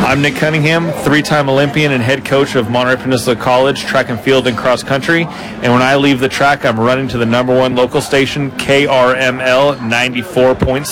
I'm Nick Cunningham, three-time Olympian and head coach of Monterey Peninsula College, track and field and cross country. And when I leave the track, I'm running to the number one local station, KRML 94.7.